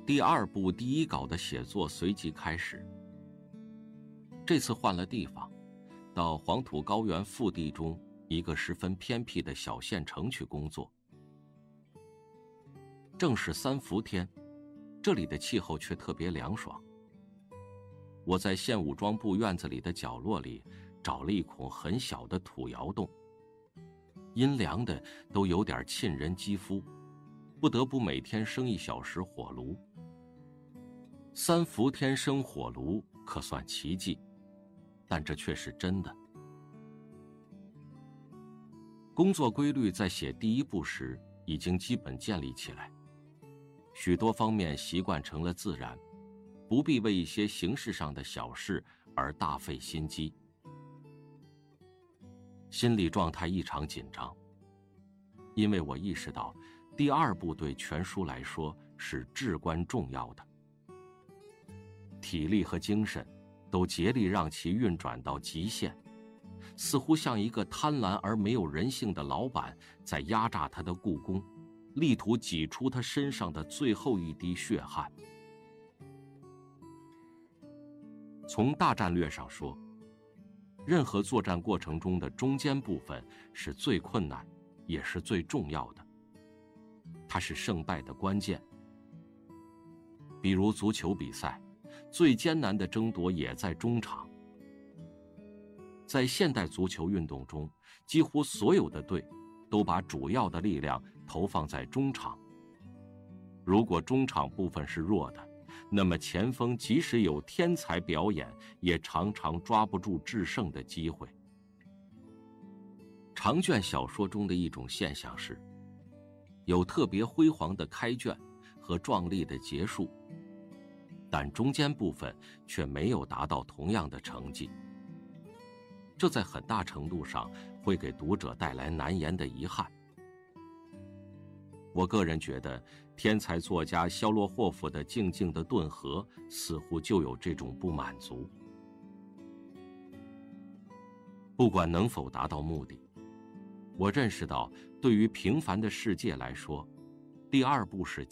第二部第一稿的写作随即开始。这次换了地方，到黄土高原腹地中一个十分偏僻的小县城去工作。正是三伏天，这里的气候却特别凉爽。我在县武装部院子里的角落里找了一孔很小的土窑洞，阴凉的都有点沁人肌肤，不得不每天生1小时火炉。三伏天生火炉可算奇迹，但这却是真的。工作规律在写第一部时已经基本建立起来，许多方面习惯成了自然，不必为一些形式上的小事而大费心机。心理状态异常紧张，因为我意识到第二部对全书来说是至关重要的，体力和精神都竭力让其运转到极限，似乎像一个贪婪而没有人性的老板在压榨他的雇工，力图挤出他身上的最后一滴血汗。从大战略上说，任何作战过程中的中间部分是最困难也是最重要的，它是胜败的关键。比如足球比赛，最艰难的争夺也在中场。在现代足球运动中，几乎所有的队都把主要的力量投放在中场。如果中场部分是弱的，那么前锋即使有天才表演，也常常抓不住制胜的机会。长卷小说中的一种现象是，有特别辉煌的开卷和壮丽的结束，但中间部分却没有达到同样的成绩。这在很大程度上会给读者带来难言的遗憾。我个人觉得，天才作家肖洛霍夫的《静静的顿河》似乎就有这种不满足。不管能否达到目的，我认识到，对于平凡的世界来说，第二部是